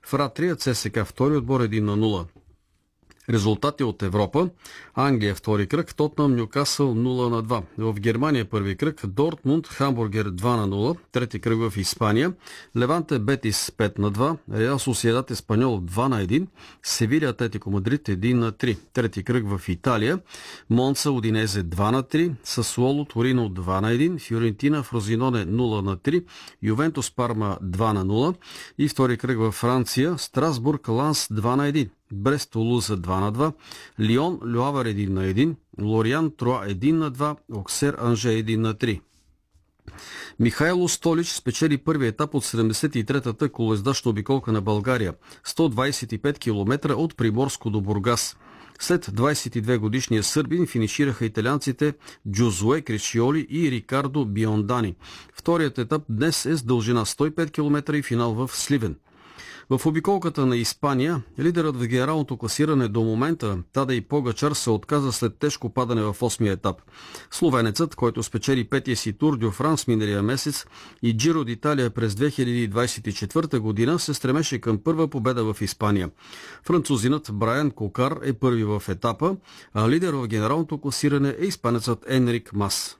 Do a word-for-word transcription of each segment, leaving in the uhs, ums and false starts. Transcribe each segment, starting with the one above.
Фратрия ЦСКА втори отбор едно на нула. Резултати от Европа. Англия втори кръг, Тотнъм Нюкасъл нула на два. В Германия първи кръг, Дортмунд Хамбургер два на нула. Трети кръг в Испания. Леванте Бетис пет на два. Реал Сосиедад Еспаньол два на един. Севиля Атлетико Мадрид един на три. Трети кръг в Италия. Монца Удинезе два на три. Сасуоло Торино два на един. Фиорентина Фрозиноне нула на три. Ювентус Парма два на нула. И втори кръг във Франция. Страсбург Ланс два на един. Брест Тулуза два на два, Лион Люавър един на един, Лориан Троа един на два, Оксер Анже един на три. Михайло Столич спечели първи етап от седемдесет и третата колоездачна обиколка на България, сто двадесет и пет километра от Приморско до Бургас. След двадесет и две годишния сърбин финишираха италианците Джозуе Кречиоли и Рикардо Биондани. Вторият етап днес е с дължина сто и пет километра и финал в Сливен. В обиколката на Испания, лидерът в генералното класиране до момента, Тадей Погачар, се отказа след тежко падане в осмия етап. Словенецът, който спечели петия си Тур дю Франс миналия месец и Джиро д'Италия през две хиляди двадесет и четвърта година, се стремеше към първа победа в Испания. Французинът Брайан Кокар е първи в етапа, а лидер в генералното класиране е испанецът Енрик Мас.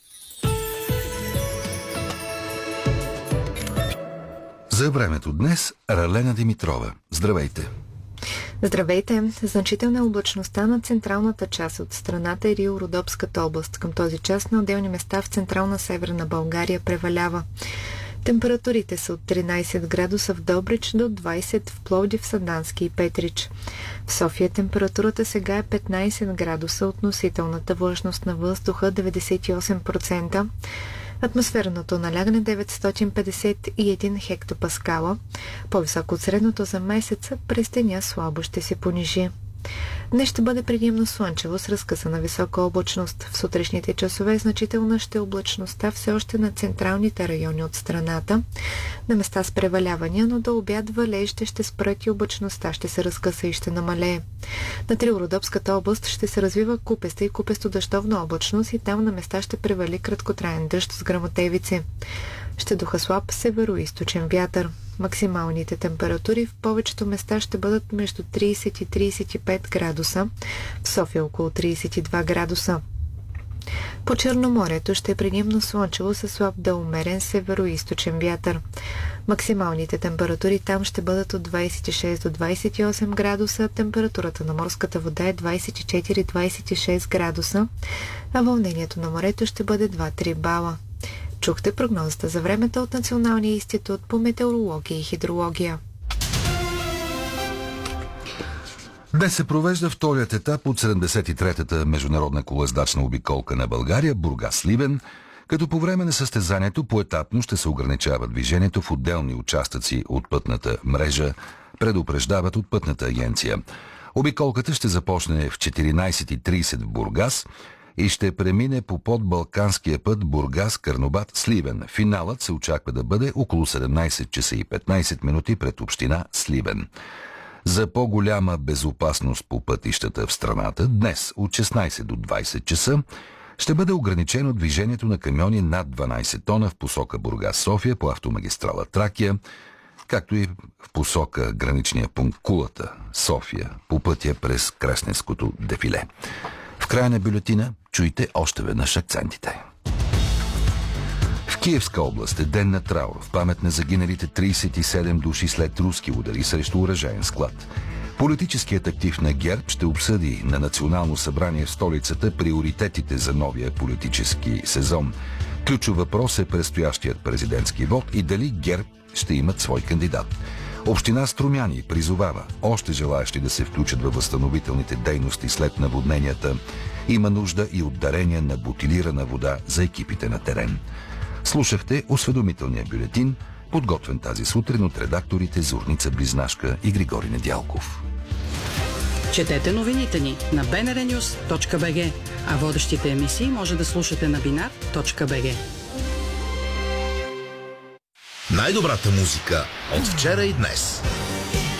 За времето днес Ралена Димитрова. Здравейте! Здравейте! Значителна е облачността на централната част от страната и Рио-Родопската област. Към този час на отделни места в централна северна България превалява. Температурите са от тринадесет градуса в Добрич до двадесет в Пловдив, Сандански и Петрич. В София температурата сега е петнадесет градуса, относителната влажност на въздуха деветдесет и осем процента. Атмосферното налягане деветстотин петдесет и един хектопаскала, по-високо от средното за месеца, през деня слабо ще се понижи. Днес ще бъде предимно слънчево с разкъсана висока облачност. В сутрешните часове значителна ще е облачността все още на централните райони от страната. На места с превалявания, но до обяд валежите ще спрат и облачността ще се разкъса и ще намалее. На Рио-Родопската област ще се развива купеста и купесто-дъждовна облачност и там на места ще превали краткотраен дъжд с гръмотевици. Ще духа слаб северо-източен вятър. Максималните температури в повечето места ще бъдат между тридесет и тридесет и пет градуса, в София около тридесет и два градуса. По Черноморието ще е предимно слънчево със слаб до умерен северо-източен вятър. Максималните температури там ще бъдат от двадесет и шест до двадесет и осем градуса, температурата на морската вода е двадесет и четири до двадесет и шест градуса, а вълнението на морето ще бъде два до три бала. Чухте прогнозата за времето от Националния институт по метеорология и хидрология. Днес се провежда вторият етап от седемдесет и третата международна колоездачна обиколка на България Бургас-Сливен, като по време на състезанието поетапно ще се ограничава движението в отделни участъци от пътната мрежа, предупреждават от Пътната агенция. Обиколката ще започне в четиринадесет и тридесет в Бургас и ще премине по подбалканския път Бургас-Карнобат-Сливен. Финалът се очаква да бъде около седемнадесет часа и петнадесет минути пред община Сливен. За по-голяма безопасност по пътищата в страната, днес от шестнадесет до двадесет часа ще бъде ограничено движението на камиони над дванадесет тона в посока Бургас-София по автомагистрала Тракия, както и в посока граничния пункт Кулата, София, по пътя през Кресненското дефиле. В края на бюлетина чуйте още веднъж акцентите. В Киевска област е ден на траур в памет на загиналите тридесет и седем души след руски удари срещу оръжаен склад. Политическият актив на ГЕРБ ще обсъди на Национално събрание в столицата приоритетите за новия политически сезон. Ключов въпрос е предстоящият президентски вод и дали ГЕРБ ще имат свой кандидат. Община Струмяни призовава още желаящи да се включат във възстановителните дейности след наводненията. Има нужда и от дарения на бутилирана вода за екипите на терен. Слушахте осведомителния бюлетин, подготвен тази сутрин от редакторите Зорница Близнашка и Григорий Недялков. Четете новините ни на би ен ар нюз точка би джи, а водещите емисии може да слушате на бинар точка би джи. Най-добрата музика от вчера и днес.